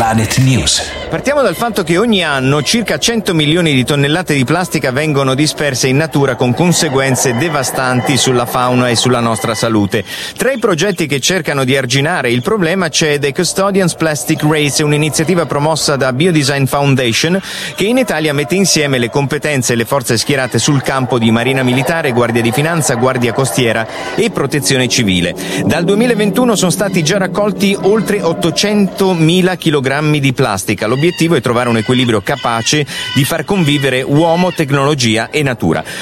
Planet News. Partiamo dal fatto che ogni anno circa 100 milioni di tonnellate di plastica vengono disperse in natura con conseguenze devastanti sulla fauna e sulla nostra salute. Tra i progetti che cercano di arginare il problema c'è The Custodians Plastic Race, un'iniziativa promossa da Biodesign Foundation che in Italia mette insieme le competenze e le forze schierate sul campo di Marina Militare, Guardia di Finanza, Guardia Costiera e Protezione Civile. Dal 2021 sono stati già raccolti oltre 800.000 chilogrammi di plastica. L'obiettivo è trovare un equilibrio capace di far convivere uomo, tecnologia e natura.